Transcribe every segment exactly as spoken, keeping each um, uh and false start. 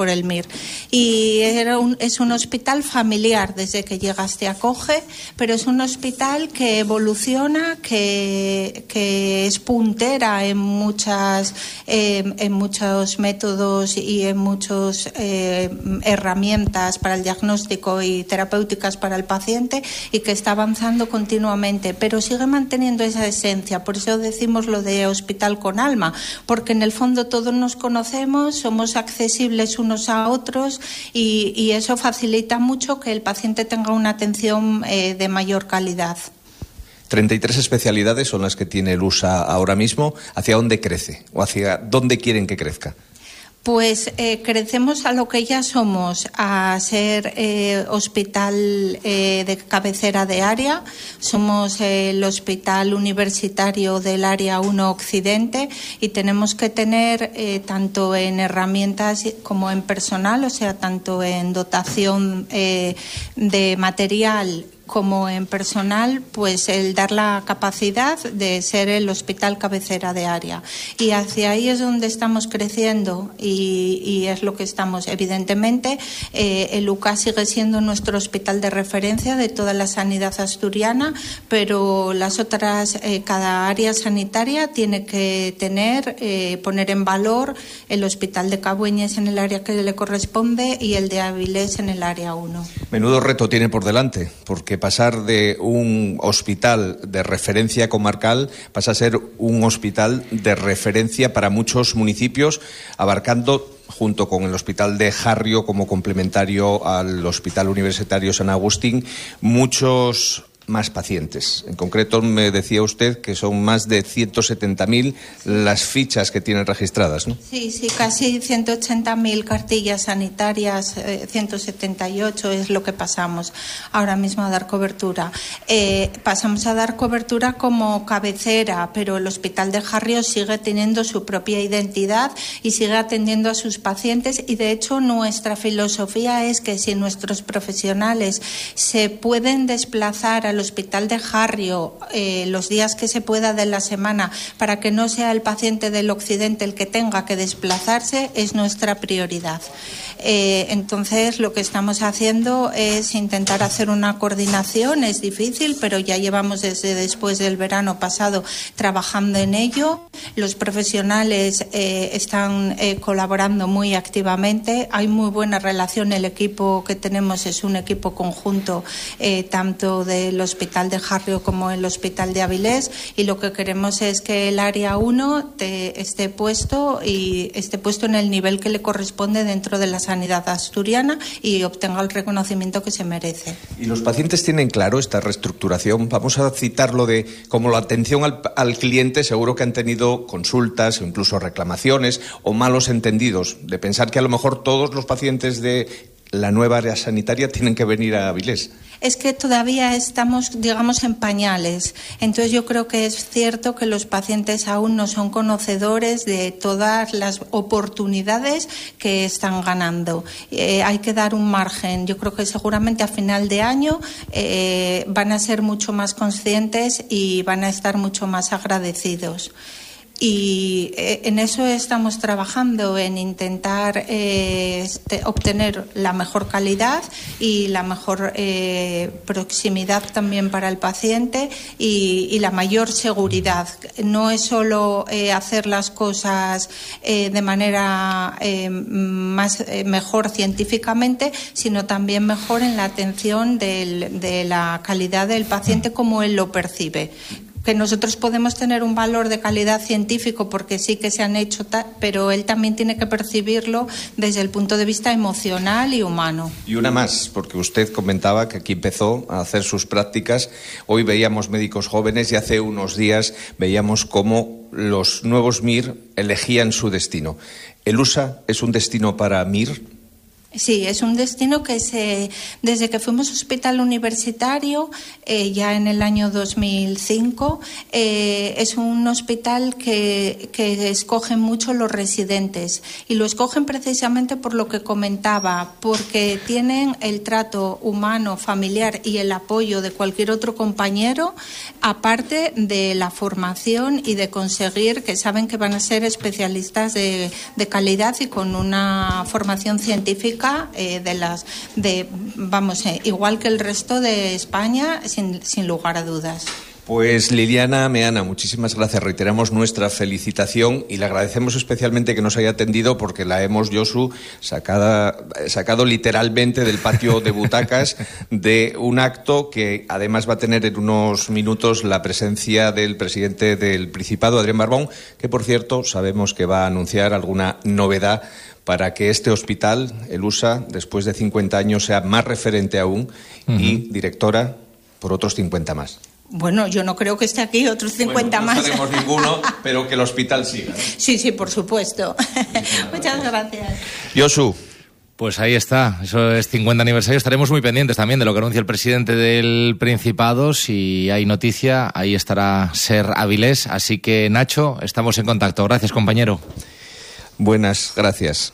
por el M I R. Y era un, es un hospital familiar, desde que llegas te acoge, pero es un hospital que evoluciona, que, que es puntera en muchas eh, en muchos métodos y en muchas eh, herramientas para el diagnóstico y terapéuticas para el paciente, y que está avanzando continuamente, pero sigue manteniendo esa esencia. Por eso decimos lo de hospital con alma, porque en el fondo todos nos conocemos, somos accesibles unos a otros y, y eso facilita mucho que el paciente tenga una atención eh, de mayor calidad. treinta y tres especialidades son las que tiene el U S A ahora mismo. ¿Hacia dónde crece o hacia dónde quieren que crezca? Pues eh, crecemos a lo que ya somos, a ser eh, hospital eh, de cabecera de área. Somos eh, el hospital universitario del área uno Occidente y tenemos que tener eh, tanto en herramientas como en personal, o sea, tanto en dotación eh, de material como en personal, pues el dar la capacidad de ser el hospital cabecera de área. Y hacia ahí es donde estamos creciendo y, y es lo que estamos. Evidentemente, eh, el U C A sigue siendo nuestro hospital de referencia de toda la sanidad asturiana, pero las otras, eh, cada área sanitaria tiene que tener, eh, poner en valor el hospital de Cabueñes en el área que le corresponde y el de Avilés en el área uno. Menudo reto tiene por delante, porque pasar de un hospital de referencia comarcal pasa a ser un hospital de referencia para muchos municipios, abarcando, junto con el Hospital de Jarrio como complementario al Hospital Universitario San Agustín, muchos más pacientes. En concreto, me decía usted que son más de ciento setenta mil las fichas que tienen registradas, ¿no? Sí, sí, casi ciento ochenta mil cartillas sanitarias, eh, ciento setenta y ocho es lo que pasamos ahora mismo a dar cobertura. Eh, pasamos a dar cobertura como cabecera, pero el Hospital de Jarrio sigue teniendo su propia identidad y sigue atendiendo a sus pacientes, y de hecho nuestra filosofía es que si nuestros profesionales se pueden desplazar al Hospital de Jarrio eh, los días que se pueda de la semana, para que no sea el paciente del Occidente el que tenga que desplazarse, es nuestra prioridad. Eh, entonces lo que estamos haciendo es intentar hacer una coordinación. Es difícil, pero ya llevamos desde después del verano pasado trabajando en ello. Los profesionales eh, están eh, colaborando muy activamente. Hay muy buena relación. El equipo que tenemos es un equipo conjunto, eh, tanto del Hospital de Jarrio como el Hospital de Avilés, y lo que queremos es que el área uno te, esté puesto y esté puesto en el nivel que le corresponde dentro de la sanidad asturiana y obtenga el reconocimiento que se merece. ¿Y los pacientes tienen claro esta reestructuración? Vamos a citarlo de como la atención al, al cliente. Seguro que han tenido consultas o incluso reclamaciones o malos entendidos, de pensar que a lo mejor todos los pacientes de la nueva área sanitaria tienen que venir a Avilés. Es que todavía estamos, digamos, en pañales. Entonces yo creo que es cierto que los pacientes aún no son conocedores de todas las oportunidades que están ganando. Eh, hay que dar un margen. Yo creo que seguramente a final de año eh, van a ser mucho más conscientes y van a estar mucho más agradecidos. Y en eso estamos trabajando, en intentar eh, este, obtener la mejor calidad y la mejor eh, proximidad también para el paciente y, y la mayor seguridad. No es solo eh, hacer las cosas eh, de manera eh, más eh, mejor científicamente, sino también mejor en la atención del, de la calidad del paciente como él lo percibe. Que nosotros podemos tener un valor de calidad científico porque sí que se han hecho, pero él también tiene que percibirlo desde el punto de vista emocional y humano. Y una más, porque usted comentaba que aquí empezó a hacer sus prácticas. Hoy veíamos médicos jóvenes y hace unos días veíamos cómo los nuevos M I R elegían su destino. ¿El U S A es un destino para M I R? Sí, es un destino que se, desde que fuimos hospital universitario, eh, ya en el año dos mil cinco, eh, es un hospital que, que escogen mucho los residentes, y lo escogen precisamente por lo que comentaba, porque tienen el trato humano, familiar y el apoyo de cualquier otro compañero, aparte de la formación y de conseguir que saben que van a ser especialistas de, de calidad y con una formación científica Eh, de las de vamos eh, igual que el resto de España, sin, sin lugar a dudas. Pues Liliana Meana, muchísimas gracias. Reiteramos nuestra felicitación y le agradecemos especialmente que nos haya atendido, porque la hemos, Josu, sacada, sacado literalmente del patio de butacas de un acto que además va a tener en unos minutos la presencia del presidente del Principado, Adrián Barbón, que por cierto sabemos que va a anunciar alguna novedad para que este hospital, el U S A, después de cincuenta años, sea más referente aún uh-huh. y directora por otros cincuenta más. Bueno, yo no creo que esté aquí otros cincuenta bueno, no más. No sabemos ninguno, pero que el hospital siga. Sí, sí, por supuesto. Muchas gracias. Josu. Pues ahí está, eso es cincuenta aniversario. Estaremos muy pendientes también de lo que anuncia el presidente del Principado. Si hay noticia, ahí estará Ser Avilés. Así que, Nacho, estamos en contacto. Gracias, compañero. Buenas, gracias.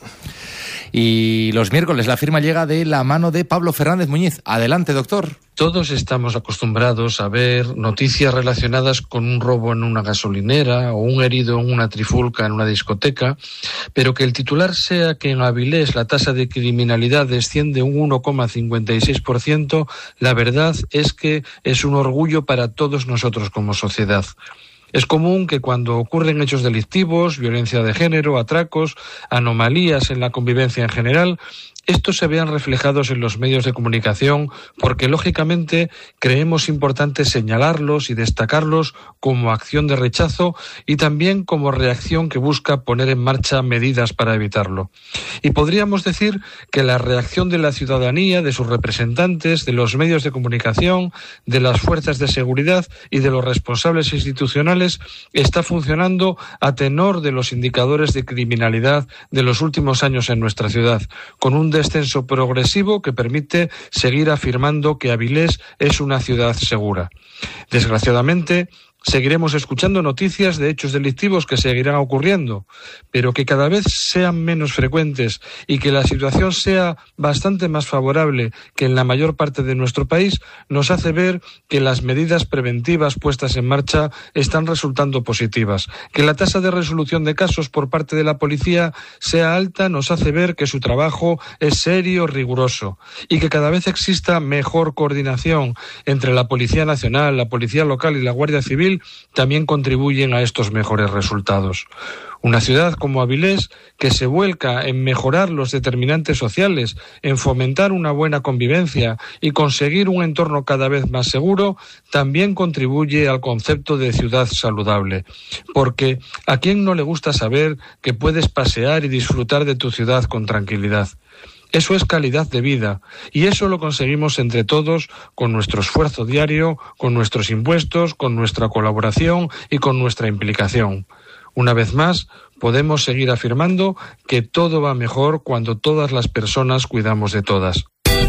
Y los miércoles la firma llega de la mano de Pablo Fernández Muñiz. Adelante, doctor. Todos estamos acostumbrados a ver noticias relacionadas con un robo en una gasolinera o un herido en una trifulca en una discoteca, pero que el titular sea que en Avilés la tasa de criminalidad desciende un uno coma cincuenta y seis por ciento, la verdad es que es un orgullo para todos nosotros como sociedad. Es común que cuando ocurren hechos delictivos, violencia de género, atracos, anomalías en la convivencia en general, estos se vean reflejados en los medios de comunicación porque, lógicamente, creemos importante señalarlos y destacarlos como acción de rechazo y también como reacción que busca poner en marcha medidas para evitarlo. Y podríamos decir que la reacción de la ciudadanía, de sus representantes, de los medios de comunicación, de las fuerzas de seguridad y de los responsables institucionales está funcionando a tenor de los indicadores de criminalidad de los últimos años en nuestra ciudad, con un descenso progresivo que permite seguir afirmando que Avilés es una ciudad segura. Desgraciadamente, seguiremos escuchando noticias de hechos delictivos que seguirán ocurriendo, pero que cada vez sean menos frecuentes y que la situación sea bastante más favorable que en la mayor parte de nuestro país nos hace ver que las medidas preventivas puestas en marcha están resultando positivas. Que la tasa de resolución de casos por parte de la policía sea alta nos hace ver que su trabajo es serio, riguroso, y que cada vez exista mejor coordinación entre la Policía Nacional, la Policía Local y la Guardia Civil también contribuyen a estos mejores resultados. Una ciudad como Avilés, que se vuelca en mejorar los determinantes sociales, en fomentar una buena convivencia y conseguir un entorno cada vez más seguro, también contribuye al concepto de ciudad saludable. Porque ¿a quién no le gusta saber que puedes pasear y disfrutar de tu ciudad con tranquilidad? Eso es calidad de vida, y eso lo conseguimos entre todos con nuestro esfuerzo diario, con nuestros impuestos, con nuestra colaboración y con nuestra implicación. Una vez más, podemos seguir afirmando que todo va mejor cuando todas las personas cuidamos de todas.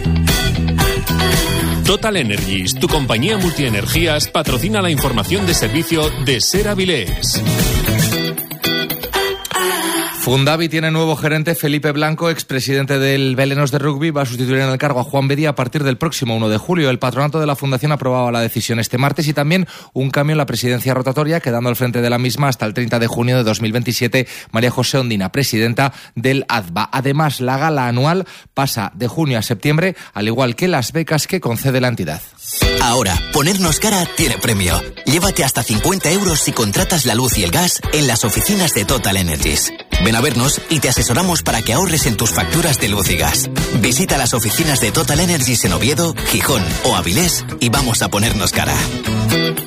Total Energies, tu compañía multienergías, patrocina la información de servicio de Ser Avilés. Fundavi tiene nuevo gerente. Felipe Blanco, expresidente del Belenos de Rugby, va a sustituir en el cargo a Juan Bedía a partir del próximo uno de julio. El patronato de la fundación aprobaba la decisión este martes y también un cambio en la presidencia rotatoria, quedando al frente de la misma hasta el treinta de junio de dos mil veintisiete María José Ondina, presidenta del A D B A. Además, la gala anual pasa de junio a septiembre, al igual que las becas que concede la entidad. Ahora, ponernos cara tiene premio. Llévate hasta cincuenta euros si contratas la luz y el gas en las oficinas de Total Energies. Ven a vernos y te asesoramos para que ahorres en tus facturas de luz y gas. Visita las oficinas de Total Energies en Oviedo, Gijón o Avilés y vamos a ponernos cara.